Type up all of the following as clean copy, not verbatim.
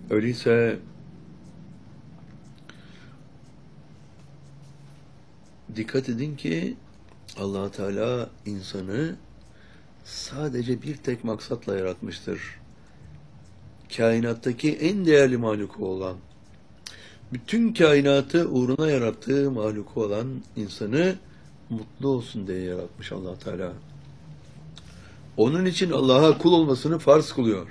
Öyleyse dikkat edin ki Allah Teala insanı sadece bir tek maksatla yaratmıştır. Kainattaki en değerli mahluku olan, bütün kainatı uğruna yarattığı mahluku olan insanı mutlu olsun diye yaratmış Allah Teala. Onun için Allah'a kul olmasını farz kılıyor.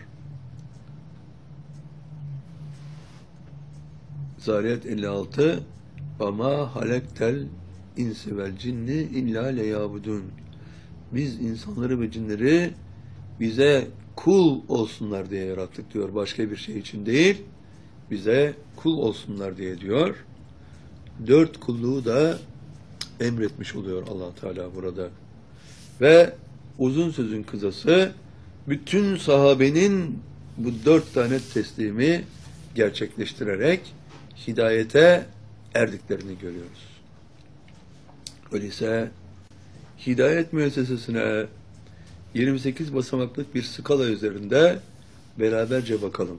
Zariyat 56 وَمَا halektel insi vel cinni illa leyabudun. Biz insanları ve cinleri bize kul olsunlar diye yarattık diyor. Başka bir şey için değil, bize kul olsunlar diye diyor. 4 kulluğu da emretmiş oluyor Allah Teala burada. Ve uzun sözün kısası, bütün sahabenin bu 4 tane teslimi gerçekleştirerek hidayete erdiklerini görüyoruz. Öyleyse hidayet müessesesine 28 basamaklık bir skala üzerinde beraberce bakalım.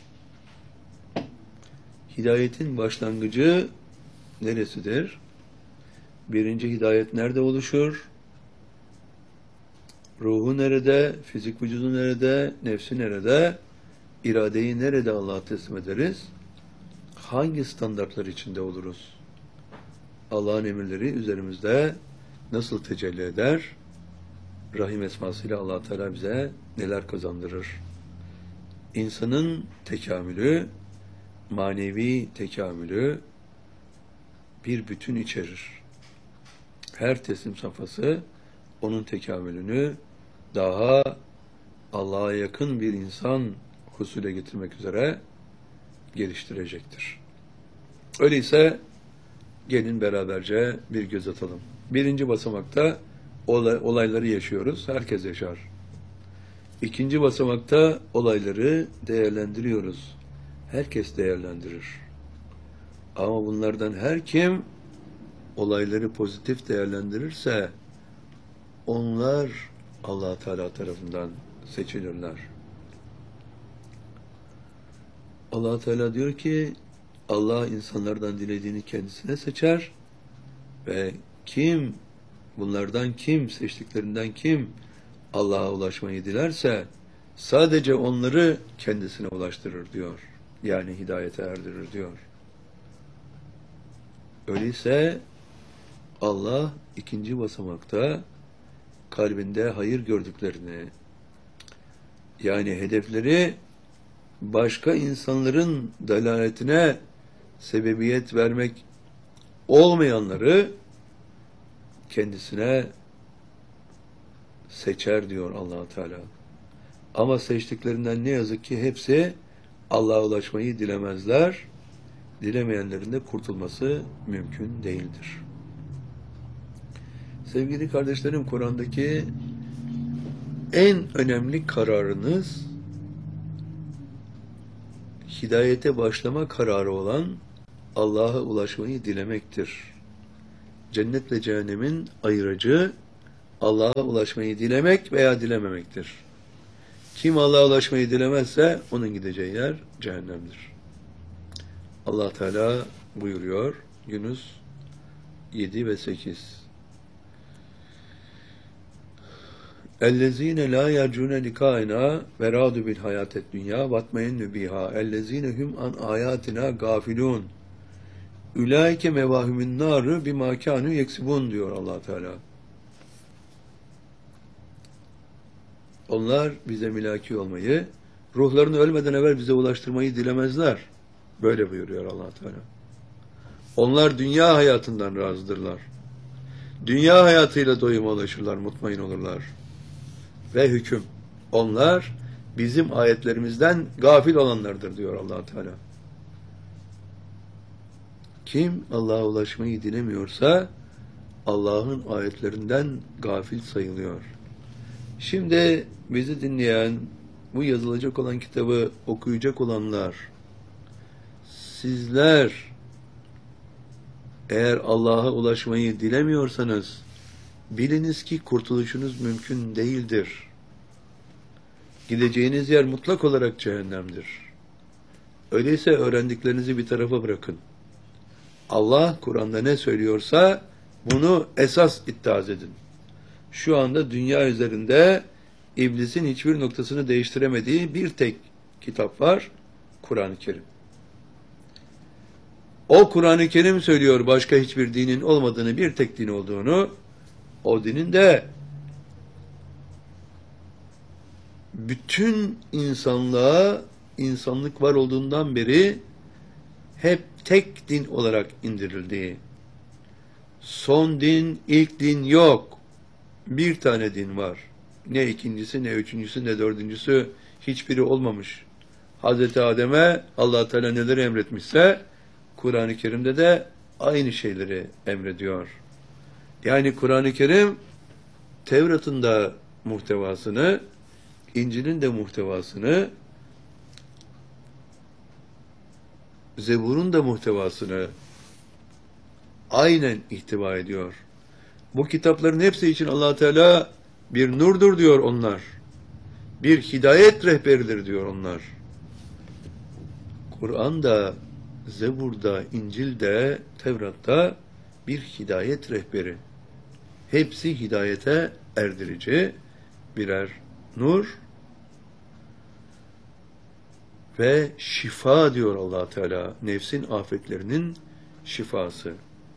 Hidayetin başlangıcı neresidir? Birinci hidayet nerede oluşur? Ruhu nerede? Fizik vücudu nerede? Nefsi nerede? İradeyi nerede Allah'a teslim ederiz? Hangi standartlar içinde oluruz? Allah'ın emirleri üzerimizde nasıl tecelli eder? Rahim esmasıyla Allah Teala bize neler kazandırır? İnsanın tekamülü, manevi tekamülü bir bütün içerir. Her teslim safhası onun tekamülünü daha Allah'a yakın bir insan husule getirmek üzere geliştirecektir. Öyleyse gelin beraberce bir göz atalım. Birinci basamakta olayları yaşıyoruz. Herkes yaşar. İkinci basamakta olayları değerlendiriyoruz. Herkes değerlendirir. Ama bunlardan her kim olayları pozitif değerlendirirse onlar Allah Teala tarafından seçilirler. Allah Teala diyor ki Allah insanlardan dilediğini kendisine seçer ve bunlardan kim seçtiklerinden kim Allah'a ulaşmayı dilerse sadece onları kendisine ulaştırır diyor. Yani hidayete erdirir diyor. Öyleyse Allah ikinci basamakta kalbinde hayır gördüklerini, yani hedefleri başka insanların dalaletine sebebiyet vermek olmayanları kendisine seçer diyor Allah Teala. Ama seçtiklerinden ne yazık ki hepsi Allah'a ulaşmayı dilemezler. Dilemeyenlerin de kurtulması mümkün değildir. Sevgili kardeşlerim, Kur'an'daki en önemli kararınız hidayete başlama kararı olan Allah'a ulaşmayı dilemektir. Cennet ve cehennemin ayırıcı Allah'a ulaşmayı dilemek veya dilememektir. Kim Allah'a ulaşmayı dilemezse onun gideceği yer cehennemdir. Allah Teala buyuruyor Yunus 7 ve 8. اَلَّذ۪ينَ لَا يَرْجُونَ لِقَائِنَا وَرَادُ بِالْحَيَاتِ الدُّنْيَا وَاتْمَيَنُّ بِهَا اَلَّذ۪ينَ هُمْ عَنْ آيَاتِنَا غَافِلُونَ اُولَٰئِكَ مَوَاهُمُ النَّارُ بِمَا كَانُوا يَكْسِبُونَ diyor Allah Teala. Onlar bize mülaki olmayı, ruhlarını ölmeden evvel bize ulaştırmayı dilemezler. Böyle buyuruyor Allah Teala. Onlar dünya hayatından razıdırlar. Dünya hayatıyla doyuma ulaşırlar, mutmain olurlar. Ve hüküm. Onlar bizim ayetlerimizden gafil olanlardır diyor Allah Teala. Kim Allah'a ulaşmayı dilemiyorsa Allah'ın ayetlerinden gafil sayılıyor. Şimdi bizi dinleyen, bu yazılacak olan kitabı okuyacak olanlar, sizler eğer Allah'a ulaşmayı dilemiyorsanız biliniz ki kurtuluşunuz mümkün değildir. Gideceğiniz yer mutlak olarak cehennemdir. Öyleyse öğrendiklerinizi bir tarafa bırakın. Allah Kur'an'da ne söylüyorsa bunu esas ittihaz edin. Şu anda dünya üzerinde iblisin hiçbir noktasını değiştiremediği bir tek kitap var, Kur'an-ı Kerim. O Kur'an-ı Kerim söylüyor başka hiçbir dinin olmadığını, bir tek din olduğunu, o dinin de bütün insanlığa, insanlık var olduğundan beri hep tek din olarak indirildiği, son din, ilk din yok. Bir tane din var. Ne ikincisi, ne üçüncüsü, ne dördüncüsü, hiçbiri olmamış. Hazreti Adem'e Allah Teala neleri emretmişse, Kur'an-ı Kerim'de de aynı şeyleri emrediyor. Yani Kur'an-ı Kerim, Tevrat'ın da muhtevasını, İncil'in de muhtevasını, Zebur'un da muhtevasını aynen ihtiva ediyor. Bu kitapların hepsi için Allah Teala bir nurdur diyor onlar. Bir hidayet rehberidir diyor onlar. Kur'an'da, Zebur'da, İncil'de, Tevrat'ta bir hidayet rehberi. Hepsi hidayete erdirici birer nur ve şifa diyor Allah Teala. Nefsin afetlerinin şifası.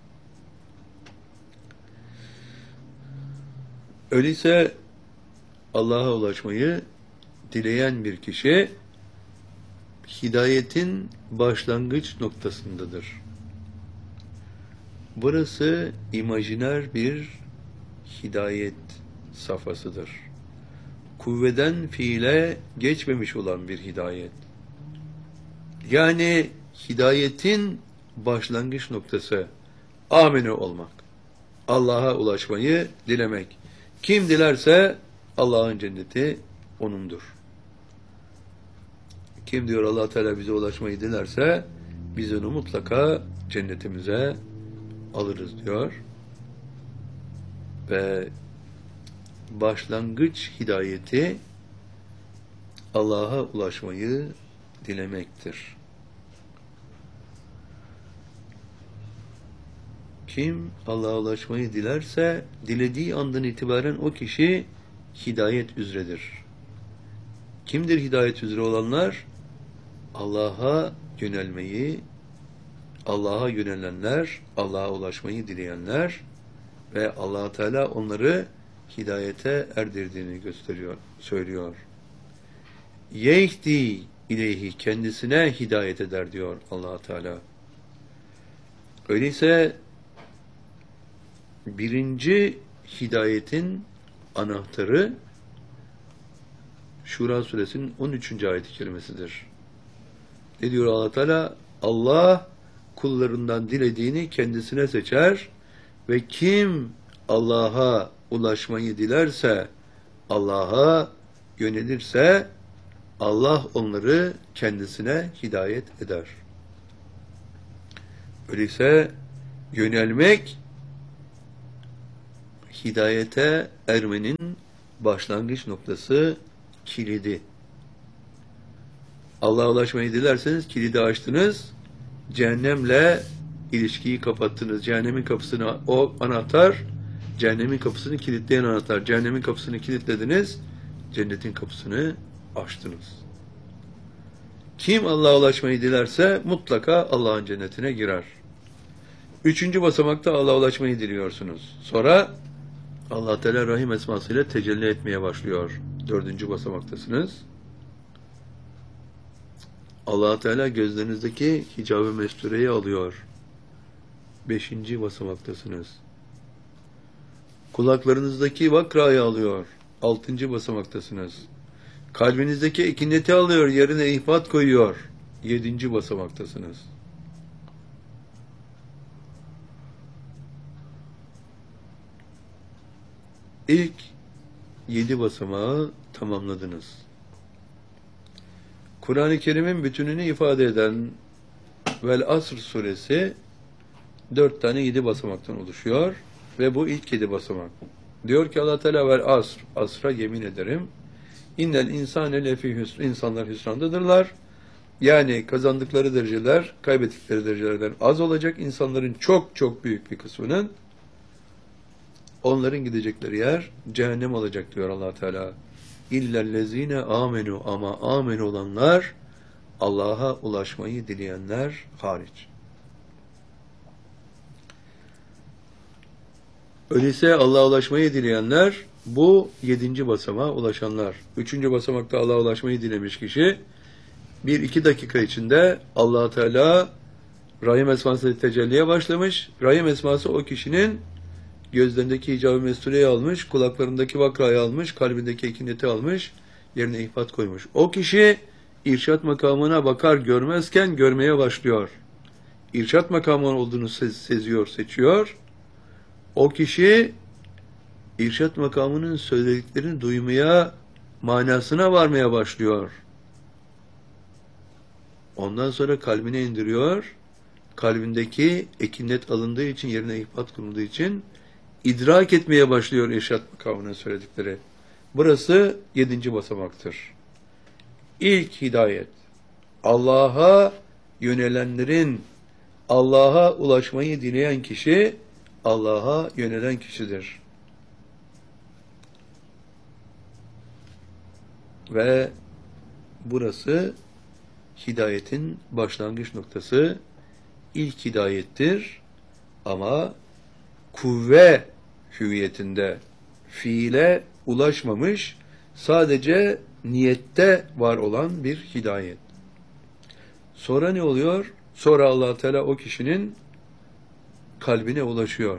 Öyleyse Allah'a ulaşmayı dileyen bir kişi hidayetin başlangıç noktasındadır. Burası imajiner bir hidayet safhasıdır. Kuvveden fiile geçmemiş olan bir hidayet. Yani hidayetin başlangıç noktası amine olmak. Allah'a ulaşmayı dilemek. Kim dilerse Allah'ın cenneti onundur. Kim diyor Allah Teala bize ulaşmayı dilerse biz onu mutlaka cennetimize alırız diyor. Ve başlangıç hidayeti Allah'a ulaşmayı dilemektir. Kim Allah'a ulaşmayı dilerse dilediği andan itibaren o kişi hidayet üzeredir. Kimdir hidayet üzere olanlar? Allah'a yönelmeyi, Allah'a yönelenler, Allah'a ulaşmayı dileyenler ve Allah Teala onları hidayete erdirdiğini söylüyor. Yehdi ileyhi, kendisine hidayet eder diyor Allah Teala. Öyleyse birinci hidayetin anahtarı Şura suresinin 13. ayet-i kerimesidir. Ne diyor Allah Teala? Allah kullarından dilediğini kendisine seçer ve kim Allah'a ulaşmayı dilerse, Allah'a yönelirse Allah onları kendisine hidayet eder. Öyleyse yönelmek hidayete ermenin başlangıç noktası, kilidi. Allah'a ulaşmayı dilerseniz kilidi açtınız, cehennemle ilişkiyi kapattınız. Cehennemin kapısını o anahtar, cehennemin kapısını kilitleyen anahtar. Cehennemin kapısını kilitlediniz, cennetin kapısını açtınız. Kim Allah'a ulaşmayı dilerse mutlaka Allah'ın cennetine girer. Üçüncü basamakta Allah'a ulaşmayı diliyorsunuz. Sonra Allah Teala Rahim esmasıyla tecelli etmeye başlıyor. Dördüncü basamaktasınız. Allah Teala gözlerinizdeki hicab-ı mestureyi alıyor. Beşinci basamaktasınız. Kulaklarınızdaki vakrayı alıyor. Altıncı basamaktasınız. Kalbinizdeki ekineti alıyor, yerine ihbat koyuyor. Yedinci basamaktasınız. İlk 7 basamağı tamamladınız. Kur'an-ı Kerim'in bütününü ifade eden Vel Asr suresi 4 tane 7 basamaktan oluşuyor ve bu ilk 7 basamak. Diyor ki Allah Teala Vel Asr, asra yemin ederim. İnnel insane lefî hüsr, insanlar hüsrandadırlar. Yani kazandıkları dereceler kaybettikleri derecelerden az olacak. İnsanların çok çok büyük bir kısmının onların gidecekleri yer cehennem olacak diyor Allah Teala. İllellezine amenu, ama amen olanlar, Allah'a ulaşmayı dileyenler hariç. Öyleyse Allah'a ulaşmayı dileyenler, bu 7. basamağa ulaşanlar. 3. basamakta Allah'a ulaşmayı dilemiş kişi 1-2 dakika içinde Allah Teala Rahim esması tecelliye başlamış. Rahim esması o kişinin gözlerindeki icab-ı mestureyi almış, kulaklarındaki vakrayı almış, kalbindeki ekineti almış, yerine ihbat koymuş. O kişi irşat makamına bakar görmezken görmeye başlıyor. İrşat makamı olduğunu seziyor, seçiyor. O kişi irşat makamının söylediklerini duymaya, manasına varmaya başlıyor. Ondan sonra kalbine indiriyor. Kalbindeki ekinet alındığı için, yerine ihbat konulduğu için idrak etmeye başlıyor irşat makamının söyledikleri. Burası 7. basamaktır. İlk hidayet. Allah'a yönelenlerin, Allah'a ulaşmayı dileyen kişi, Allah'a yönelen kişidir. Ve burası hidayetin başlangıç noktası, ilk hidayettir. Ama kuvve hüviyetinde fiile ulaşmamış, sadece niyette var olan bir hidayet. Sonra ne oluyor? Sonra Allah Teala o kişinin kalbine ulaşıyor.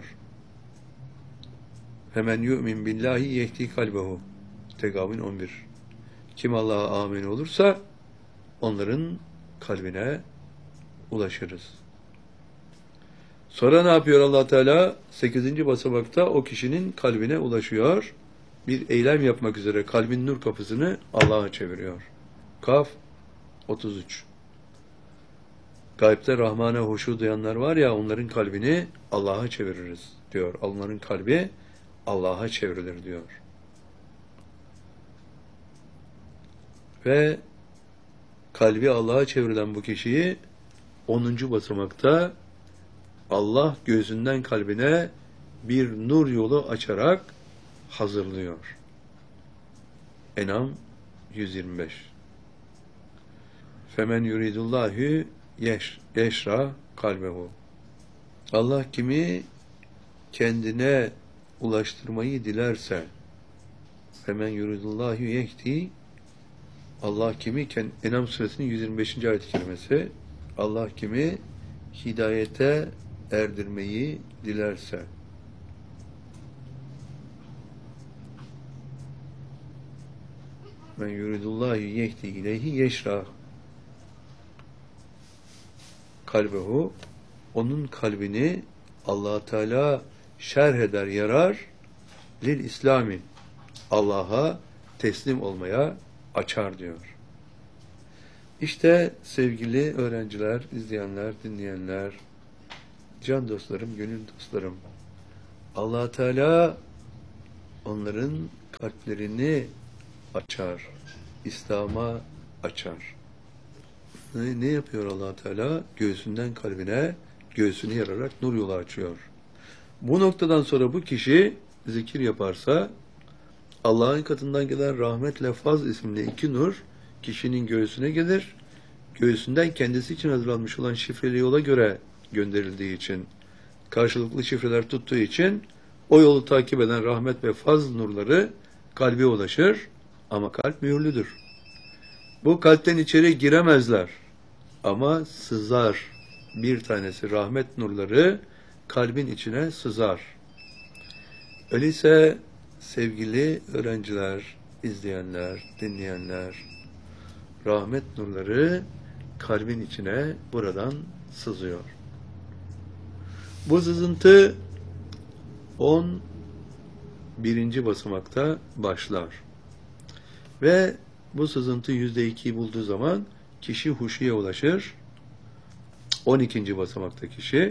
Hemen yu'min billahi yehdi kalbehu. Tegabün 11. Kim Allah'a amin olursa onların kalbine ulaşırız. Sonra ne yapıyor Allah Teala? 8. basamakta o kişinin kalbine ulaşıyor. Bir eylem yapmak üzere kalbin nur kapısını Allah'a çeviriyor. Kaf 33. Gaybte Rahman'a huşu duyanlar var ya, onların kalbini Allah'a çeviririz diyor. Onların kalbi Allah'a çevrilir diyor. Ve kalbi Allah'a çevrilen bu kişiyi 10. basamakta Allah gözünden kalbine bir nur yolu açarak hazırlıyor. En'am 125. Femen yuridullahu yeşra kalbehu. Allah kimi kendine ulaştırmayı dilerse, femen yuridullahu yehdi, Allah kimi, En'am suresinin 125. ayet-i kerimesi, Allah kimi hidayete erdirmeyi dilerse, men yuridullahu yehdi ileyhi yeşra kalbehu, onun kalbini Allah Teala şerh eder, yarar, lil İslami, Allah'a teslim olmaya açar diyor. İşte sevgili öğrenciler, izleyenler, dinleyenler, can dostlarım, gönül dostlarım, Allah Teala onların kalplerini açar, İslam'a açar. Ne yapıyor Allah Teala? Göğsünden kalbine, göğsünü yararak nur yolu açıyor. Bu noktadan sonra bu kişi zikir yaparsa, Allah'ın katından gelen rahmetle faz isimli 2 nur kişinin göğsüne gelir. Göğsünden kendisi için hazırlanmış olan şifreli yola göre gönderildiği için, karşılıklı şifreler tuttuğu için o yolu takip eden rahmet ve faz nurları kalbe ulaşır. Ama kalp mühürlüdür. Bu kalpten içeri giremezler. Ama sızar. Bir tanesi rahmet nurları kalbin içine sızar. Öyleyse sevgili öğrenciler, izleyenler, dinleyenler, rahmet nurları kalbin içine buradan sızıyor. Bu sızıntı 11. basamakta başlar. Ve bu sızıntı %2'yi bulduğu zaman kişi huşuya ulaşır. 12. basamakta kişi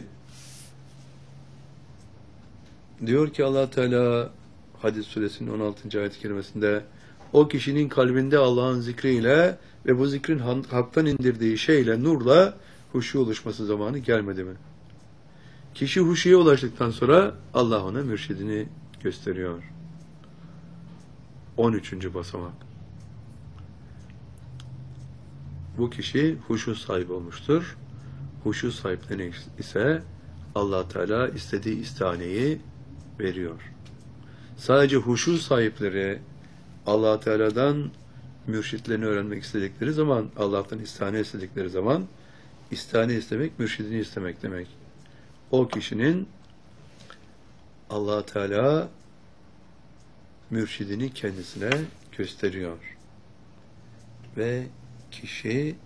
diyor ki Allah Teala Hadis suresinin 16. ayet-i kerimesinde, o kişinin kalbinde Allah'ın zikriyle Ve bu zikrin haktan indirdiği şeyle, nurla huşu oluşması zamanı gelmedi mi? Kişi huşuya ulaştıktan sonra Allah ona mürşidini gösteriyor. 13. basamak. Bu kişi huşu sahibi olmuştur. Huşu sahiplerine ise Allah Teala istediği istihaneyi veriyor. Sadece huşu sahipleri Allah Teala'dan mürşitlerini öğrenmek istedikleri zaman, Allah'tan istihane istedikleri zaman, istihane istemek, mürşidini istemek demek. O kişinin Allah Teala mürşidini kendisine gösteriyor. Ve kişi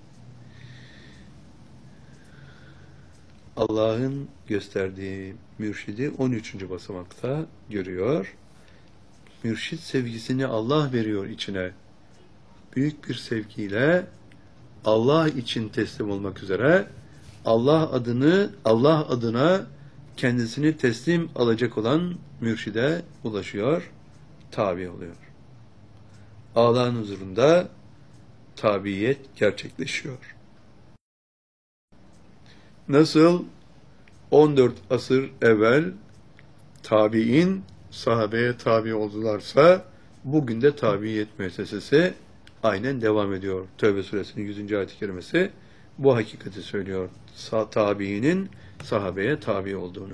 Allah'ın gösterdiği mürşidi 13. basamakta görüyor. Mürşid sevgisini Allah veriyor içine. Büyük bir sevgiyle Allah için teslim olmak üzere Allah adına kendisini teslim alacak olan mürşide ulaşıyor, tabi oluyor. Allah'ın huzurunda tabiyet gerçekleşiyor. Nasıl 14 asır evvel tabi'in sahabeye tabi oldularsa, bugün de tabiyet müessesesi aynen devam ediyor. Tevbe suresinin 100. ayet-i kerimesi bu hakikati söylüyor. Tabiinin sahabeye tabi olduğunu.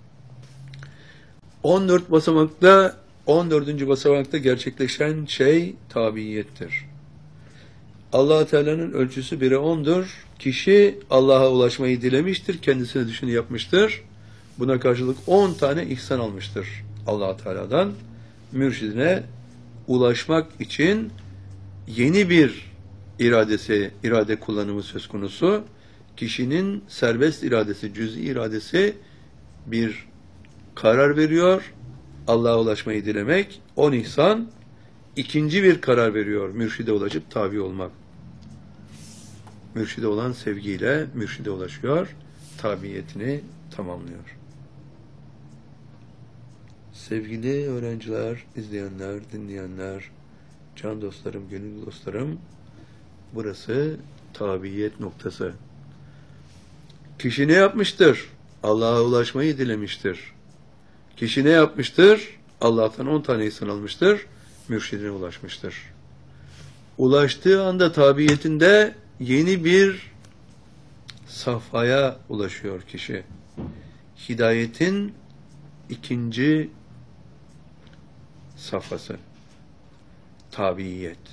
14. basamakta gerçekleşen şey tabiyettir. Allah Teala'nın ölçüsü 1'e 10'dur. Kişi Allah'a ulaşmayı dilemiştir, kendisine düşeni yapmıştır. Buna karşılık 10 tane ihsan almıştır Allah Teala'dan. Mürşidine ulaşmak için yeni bir irade kullanımı söz konusu. Kişinin serbest iradesi, cüz'i iradesi bir karar veriyor. Allah'a ulaşmayı dilemek, 10 ihsan. İkinci bir karar veriyor, mürşide ulaşıp tabi olmak. Mürşide olan sevgiyle mürşide ulaşıyor, tabiyetini tamamlıyor. Sevgili öğrenciler, izleyenler, dinleyenler, can dostlarım, gönül dostlarım, burası tabiyet noktası. Kişi ne yapmıştır? Allah'a ulaşmayı dilemiştir. Kişi ne yapmıştır? Allah'tan 10 tane ihsan almıştır, mürşidine ulaşmıştır. Ulaştığı anda tabiyetinde yeni bir safhaya ulaşıyor kişi. Hidayetin ikinci safhası. Tabiyet.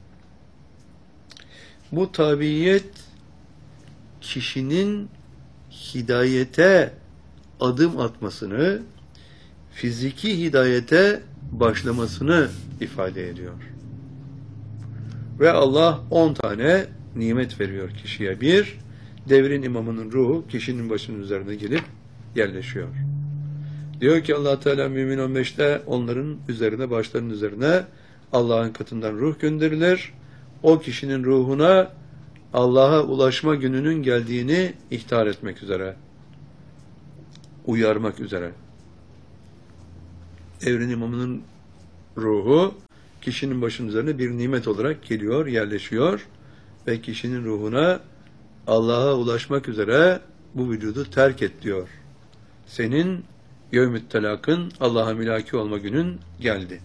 Bu tabiyet kişinin hidayete adım atmasını, fiziki hidayete başlamasını ifade ediyor. Ve Allah 10 tane nimet veriyor kişiye. Bir, devrin imamının ruhu kişinin başının üzerine gelip yerleşiyor. Diyor ki Allah Teala Mümin 15'te onların üzerine, başlarının üzerine Allah'ın katından ruh gönderilir. O kişinin ruhuna Allah'a ulaşma gününün geldiğini ihtar etmek üzere, uyarmak üzere. Devrin imamının ruhu kişinin başının üzerine bir nimet olarak geliyor, yerleşiyor ve kişinin ruhuna Allah'a ulaşmak üzere bu vücudu terk et diyor. Senin yevmü't telakın, Allah'a mülaki olma günün geldi.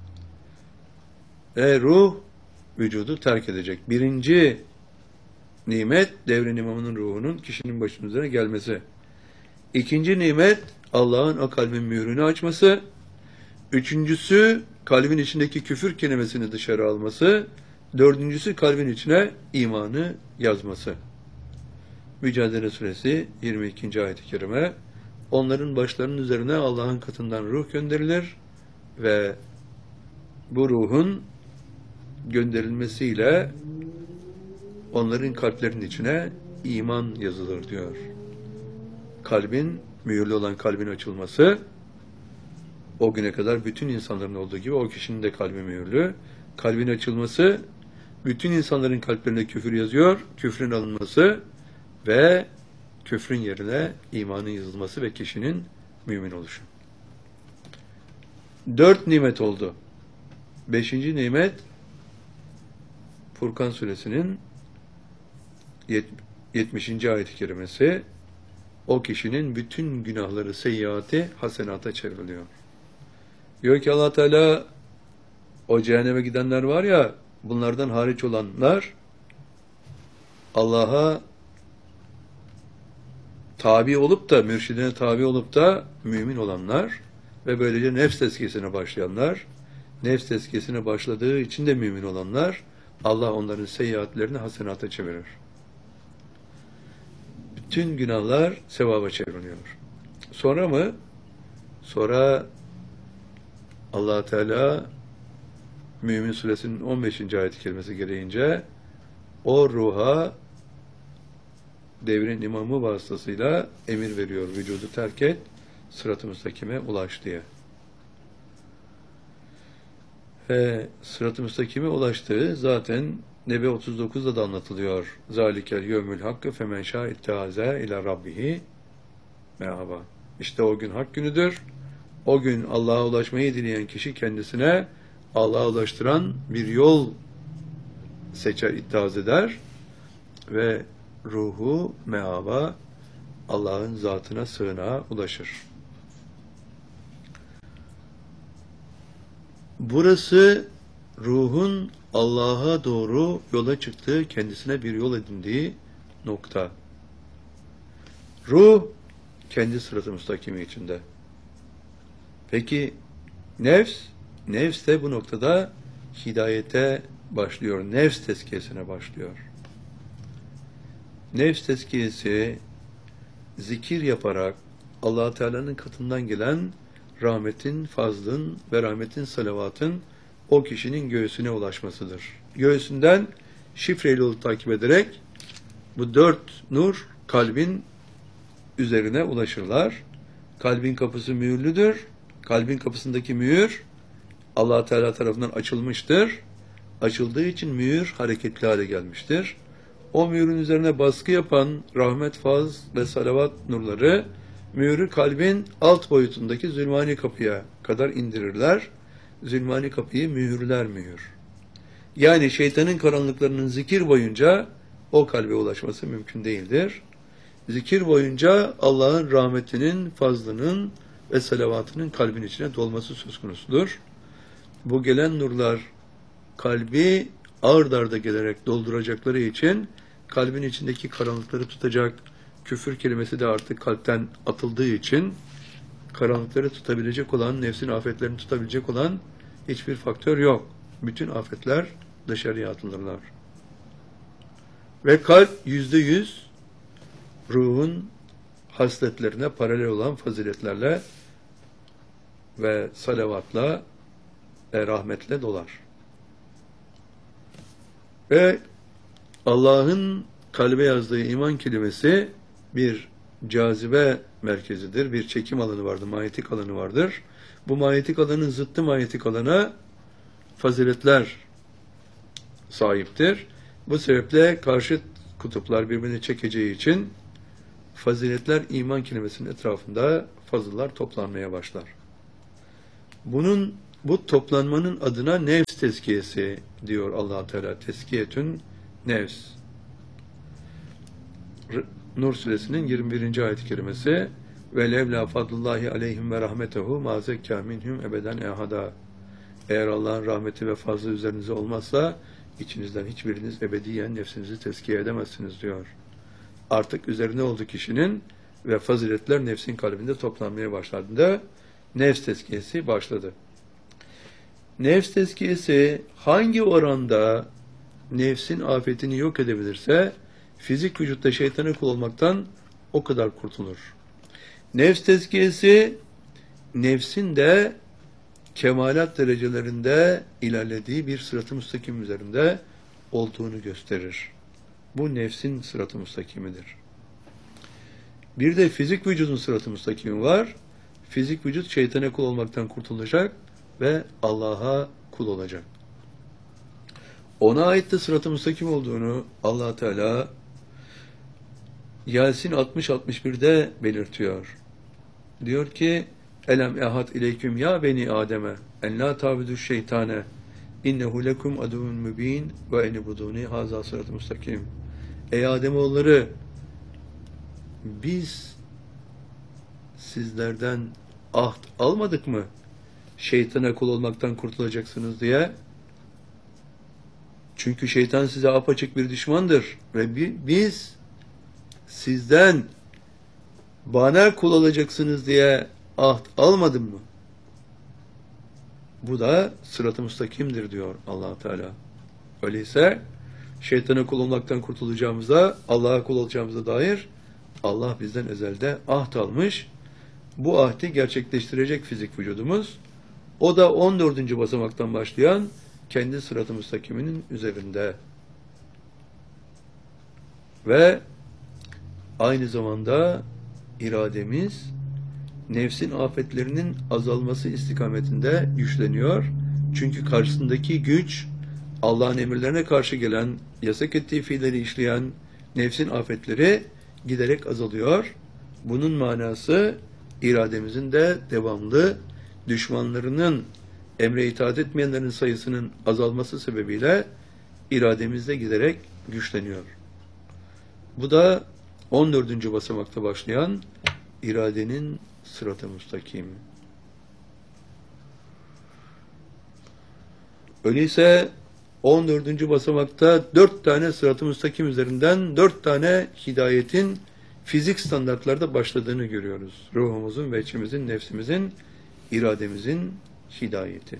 Ve ruh vücudu terk edecek. Birinci nimet devrin imamının ruhunun kişinin başının üzerine gelmesi. İkinci nimet Allah'ın o kalbin mührünü açması. Üçüncüsü kalbin içindeki küfür kelimesini dışarı alması. Dördüncüsü kalbin içine imanı yazması. Mücadele Suresi 22. ayet-i kerime. Onların başlarının üzerine Allah'ın katından ruh gönderilir ve bu ruhun gönderilmesiyle onların kalplerinin içine iman yazılır diyor. Kalbin, mühürlü olan kalbin açılması, o güne kadar bütün insanların olduğu gibi o kişinin de kalbi mühürlü. Kalbin açılması, bütün insanların kalplerine küfür yazıyor, küfrün alınması ve küfrün yerine imanın yazılması ve kişinin mümin oluşu. 4 nimet oldu. 5. nimet Furkan suresinin 70. ayet-i kerimesi, o kişinin bütün günahları, seyyiatı hasenata çevriliyor. Diyor ki Allah Teala, o cehenneme gidenler var ya, bunlardan hariç olanlar, Allah'a tabi olup da, mürşidine tabi olup da mümin olanlar ve böylece nefs tezkiyesine başlayanlar, nefs tezkiyesine başladığı için de mümin olanlar, Allah onların seyyiatlerini hasenata çevirir. Bütün günahlar sevaba çevriliyor. Sonra mı? Sonra Allah Teala Mümin Suresinin 15. ayet-i kerimesi gereğince o ruha devrin imamı vasıtasıyla emir veriyor. Vücudu terk et, sırat-ı müstakime ulaş diye. Ve sırat-ı müstakime ulaştığı zaten Nebe 39'da da anlatılıyor. Zalikel yevmül hakkı femen şâ ittehaze ila rabbihi merhaba. İşte o gün hak günüdür. O gün Allah'a ulaşmayı dileyen kişi kendisine Allah'a ulaştıran bir yol seçer, ittihaz eder ve ruhu meaba Allah'ın zatına, sığınağa ulaşır. Burası ruhun Allah'a doğru yola çıktığı, kendisine bir yol edindiği nokta. Ruh kendi sırat-ı müstakimi içinde. Peki nefs? Nefs de bu noktada hidayete başlıyor. Nefs tezkiyesine başlıyor. Nefs tezkiyesi zikir yaparak Allah Teala'nın katından gelen rahmetin, fazlın ve rahmetin, salavatın o kişinin göğsüne ulaşmasıdır. Göğsünden şifre yolu takip ederek bu 4 nur kalbin üzerine ulaşırlar. Kalbin kapısı mühürlüdür. Kalbin kapısındaki mühür Allah Teala tarafından açılmıştır. Açıldığı için mühür hareketli hale gelmiştir. O mühürün üzerine baskı yapan rahmet, faz ve salavat nurları mühürü kalbin alt boyutundaki zulmani kapıya kadar indirirler. Zulmani kapıyı mühürler mühür. Yani şeytanın karanlıklarının zikir boyunca o kalbe ulaşması mümkün değildir. Zikir boyunca Allah'ın rahmetinin, fazlının ve salavatının kalbin içine dolması söz konusudur. Bu gelen nurlar kalbi ard arda gelerek dolduracakları için kalbin içindeki karanlıkları tutacak, küfür kelimesi de artık kalpten atıldığı için karanlıkları tutabilecek olan, nefsin afetlerini tutabilecek olan hiçbir faktör yok. Bütün afetler dışarıya atılırlar. Ve kalp %100 ruhun hasletlerine paralel olan faziletlerle ve salavatla ve rahmetle dolar. Ve Allah'ın kalbe yazdığı iman kelimesi bir cazibe merkezidir. Bir çekim alanı vardır, manyetik alanı vardır. Bu manyetik alanın zıttı manyetik alana faziletler sahiptir. Bu sebeple karşıt kutuplar birbirini çekeceği için faziletler iman kelimesinin etrafında fazıllar toplanmaya başlar. Bu toplanmanın adına nefs tezkiyesi diyor Allah Teala. Tezkiyetün nefs. Nur suresinin 21. ayet-i kerimesi ve levla fadlullahi aleyhim ve rahmetehu ma zekka minhum ebeden ehada. Eğer Allah'ın rahmeti ve fazlı üzerinize olmazsa içinizden hiçbiriniz ebediyen nefsinizi tezkiye edemezsiniz diyor. Artık üzerine oldu kişinin ve faziletler nefsin kalbinde toplanmaya başladığında nefs tezkiyesi başladı. Nefs tezkiyesi hangi oranda nefsin afetini yok edebilirse fizik vücutta şeytana kul olmaktan o kadar kurtulur. Nefs tezkiyesi nefsin de kemalat derecelerinde ilerlediği bir sırat-ı müstakim üzerinde olduğunu gösterir. Bu nefsin sırat-ı müstakimidir. Bir de fizik vücudun sırat-ı müstakimi var. Fizik vücut şeytana kul olmaktan kurtulacak ve Allah'a kul olacak. Ona ait de sırat-ı müstakim olduğunu Allah Teala Yasin 60-61'de belirtiyor. Diyor ki Elem ehad ileyküm ya beni Adem'e en la tabudu şeytane İnnehu lekum aduvun mübin ve enibuduni haza sırat-ı müstakim. Ey Ademoğulları, biz sizlerden ahd almadık mı? Şeytana kul olmaktan kurtulacaksınız diye. Çünkü şeytan size apaçık bir düşmandır. Ve biz sizden bana kul olacaksınız diye ahd almadım mı? Bu da sırat-ı müstakimdir diyor Allah Teala. Öyleyse şeytana kul olmaktan kurtulacağımıza, Allah'a kul olacağımıza dair Allah bizden ezelde ahd almış. Bu ahdi gerçekleştirecek fizik vücudumuz. O da 14. basamaktan başlayan kendi sırat-ı müstakiminin üzerinde. Ve aynı zamanda irademiz nefsin afetlerinin azalması istikametinde güçleniyor. Çünkü karşısındaki güç Allah'ın emirlerine karşı gelen, yasak ettiği fiilleri işleyen nefsin afetleri giderek azalıyor. Bunun manası irademizin de devamlı düşmanlarının, emre itaat etmeyenlerin sayısının azalması sebebiyle irademizde giderek güçleniyor. Bu da 14. basamakta başlayan iradenin sırat-ı müstakim. Öyleyse 14. basamakta 4 tane sırat-ı müstakim üzerinden 4 tane hidayetin fizik standartlarda başladığını görüyoruz. Ruhumuzun ve içimizin, nefsimizin, irademizin hidayeti.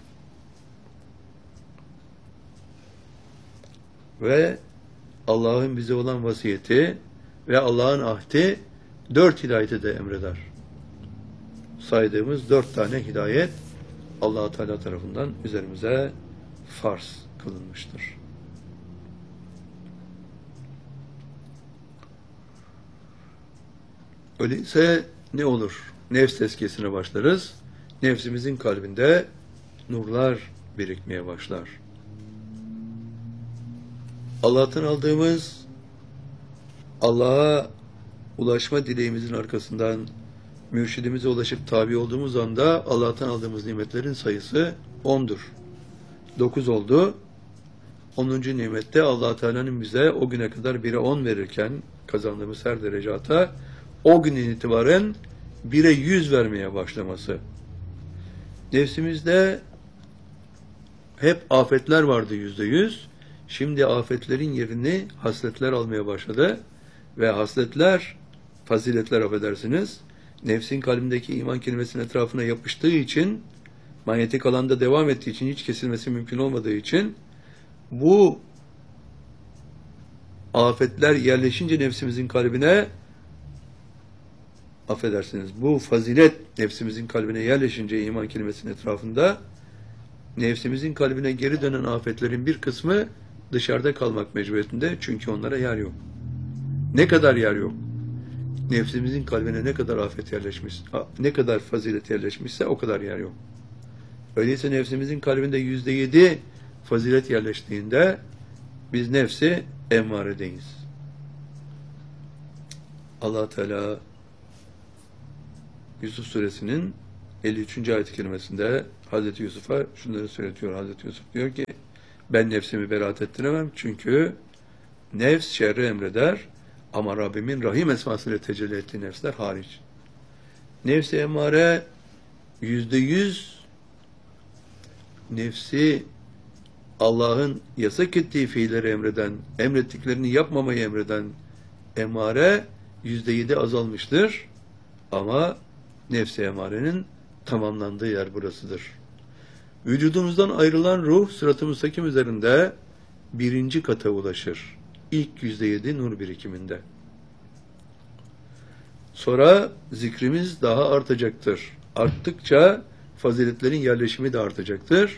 Ve Allah'ın bize olan vasiyeti ve Allah'ın ahdi 4 hidayeti de emreder. Saydığımız 4 tane hidayet Allah-u Teala tarafından üzerimize farz kılınmıştır. Öyleyse ne olur? Nefs tezkiyesine başlarız. Nefsimizin kalbinde nurlar birikmeye başlar. Allah'tan aldığımız, Allah'a ulaşma dileğimizin arkasından mürşidimize ulaşıp tabi olduğumuz anda Allah'tan aldığımız nimetlerin sayısı 10'dur. 9 oldu. 10. nimette Allah Teala'nın bize o güne kadar 1'e 10 verirken kazandığımız her derecata o günden itibaren 1'e 100 vermeye başlaması. Nefsimizde hep afetler vardı %100. Şimdi afetlerin yerini hasletler almaya başladı. Ve hasletler, faziletler affedersiniz, nefsin kalbindeki iman kelimesinin etrafına yapıştığı için, manyetik alanda devam ettiği için, hiç kesilmesi mümkün olmadığı için, bu afetler yerleşince nefsimizin kalbine, affedersiniz, bu fazilet nefsimizin kalbine yerleşince iman kelimesinin etrafında, nefsimizin kalbine geri dönen afetlerin bir kısmı dışarıda kalmak mecburiyetinde, çünkü onlara yer yok. Ne kadar yer yok? Nefsimizin kalbine ne kadar afet yerleşmiş, ne kadar fazilet yerleşmişse o kadar yer yok. Öyleyse nefsimizin kalbinde %7 fazilet yerleştiğinde biz nefsi emmaredeyiz. Allah Teala Yusuf suresinin 53. ayet-i kerimesinde Hazreti Yusuf'a şunları söyletiyor. Hazreti Yusuf diyor ki, ben nefsimi beraat ettiremem çünkü nefs şerri emreder ama Rabbimin rahim esmasıyla tecelli ettiği nefsler hariç. Nefs-i emmare %100 nefsi Allah'ın yasak ettiği fiilleri emreden, emrettiklerini yapmamayı emreden emmare %7 azalmıştır. Ama nefs-i emmarenin tamamlandığı yer burasıdır. Vücudumuzdan ayrılan ruh sırat-ı müstakim üzerinde 1. kata ulaşır. İlk %7 nur birikiminde. Sonra zikrimiz daha artacaktır. Arttıkça faziletlerin yerleşimi de artacaktır.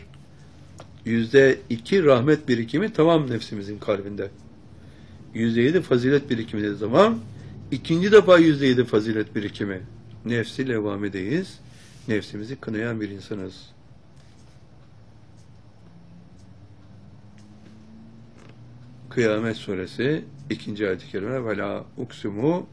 %2 rahmet birikimi tamam nefsimizin kalbinde. %7 fazilet birikimi dediği zaman ikinci defa %7 fazilet birikimi. Nefsi levvamedeyiz. Nefsimizi kınayan bir insanız. Kıyamet suresi 2. ayet-i kerime ve la uksimu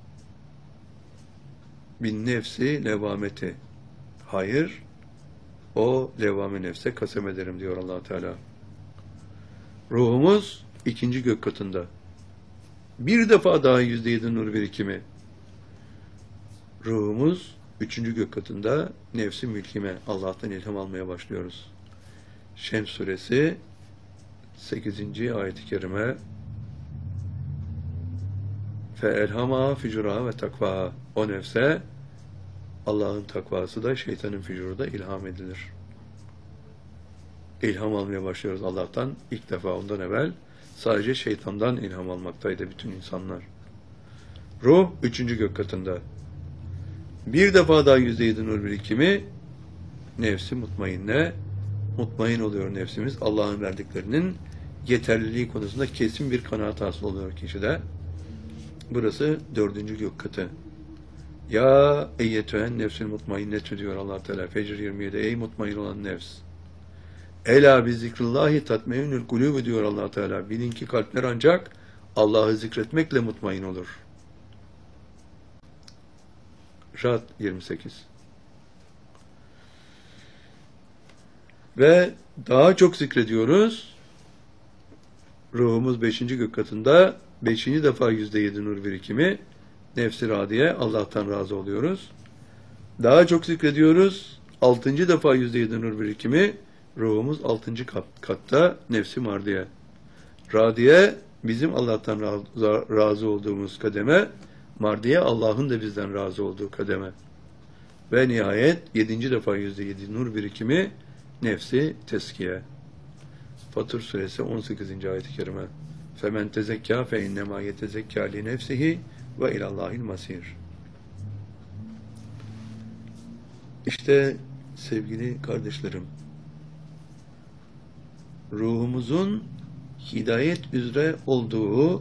bin nefsi levvameti. Hayır, O levvame nefse kasem ederim diyor Allah Teala. Ruhumuz ikinci gök katında. Bir defa daha %7 nur birikimi. Ruhumuz üçüncü gök katında, nefsi mülkime, Allah'tan ilham almaya başlıyoruz. Şems suresi 8. ayet-i kerime. فَاَلْهَمَا فِجُرَهَا ve takvaha. O nefse Allah'ın takvası da şeytanın fücuru da ilham edilir. İlham almaya başlıyoruz Allah'tan. İlk defa ondan evvel sadece şeytandan ilham almaktaydı bütün insanlar. Ruh üçüncü gök katında. Bir defa daha %7 nur birikimi, nefsi mutmainne, mutmain oluyor nefsimiz. Allah'ın verdiklerinin yeterliliği konusunda kesin bir kanaat hasıl oluyor kişide. Burası dördüncü gök katı. Ya eyyetühen nefsül mutmainnetü diyor Allah Teala Fecr 27. Ey mutmain olan nefs. Ela bi zikrillahi tatmeinnül kulûbü diyor Allah Teala. Bilin ki kalpler ancak Allah'ı zikretmekle mutmain olur. Ra'd 28. Ve daha çok zikrediyoruz. Ruhumuz 5. gök katında 5. defa %7 nur birikimi, nefs-i radiye, Allah'tan razı oluyoruz. Daha çok zikrediyoruz. 6. defa %7 nur birikimi, ruhumuz 6. katta, nefs-i mardiye. Radiye bizim Allah'tan razı olduğumuz kademe, mardiye Allah'ın da bizden razı olduğu kademe. Ve nihayet 7. defa %7 nur birikimi, nefsi teskiye. Fatır suresi 18. ayet-i kerime. فَمَنْ تَزَكَّى فَاِنَّمَا يَتَزَكَّى لِنَفْسِهِ وَاِلَى اللّٰهِ الْمَصِيرِ. İşte sevgili kardeşlerim, ruhumuzun hidayet üzere olduğu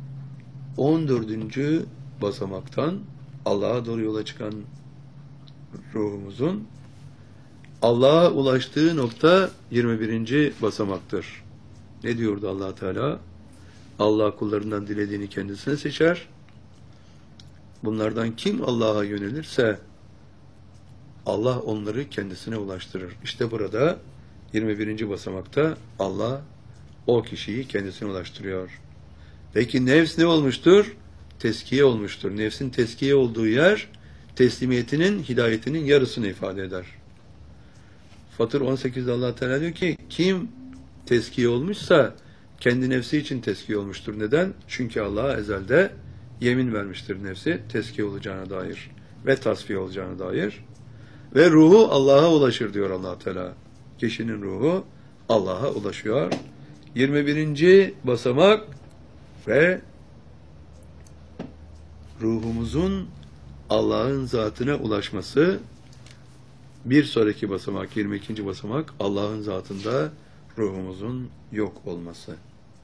14. basamaktan Allah'a doğru yola çıkan ruhumuzun Allah'a ulaştığı nokta 21. basamaktır. Ne diyordu Allah Teala? Allah kullarından dilediğini kendisine seçer. Bunlardan kim Allah'a yönelirse Allah onları kendisine ulaştırır. İşte burada 21. basamakta Allah o kişiyi kendisine ulaştırıyor. Peki nefs ne olmuştur? Teskiye olmuştur. Nefsin teskiye olduğu yer teslimiyetinin, hidayetinin yarısını ifade eder. Fatır 18'de Allah Teala diyor ki kim teskiye olmuşsa kendi nefsi için teskiye olmuştur. Neden? Çünkü Allah ezelde yemin vermiştir nefsi teskiye olacağına dair ve tasfiye olacağına dair. Ve ruhu Allah'a ulaşır diyor Allah Teala. Kişinin ruhu Allah'a ulaşıyor. 21. basamak ve ruhumuzun Allah'ın zatına ulaşması. Bir sonraki basamak, 22. basamak, Allah'ın zatında ruhumuzun yok olması.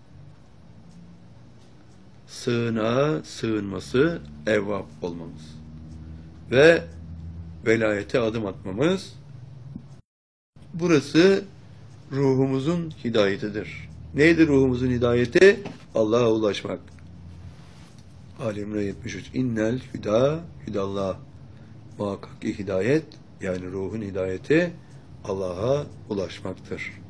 Sığınağa sığınması, evvap olmamız. Ve velayete adım atmamız. Burası ruhumuzun hidayetidir. Neydi ruhumuzun hidayeti? Allah'a ulaşmak. Ali İmran 73. İnnel hüda hüdallah. Muhakkak ki hidayet, yani ruhun hidayeti Allah'a ulaşmaktır.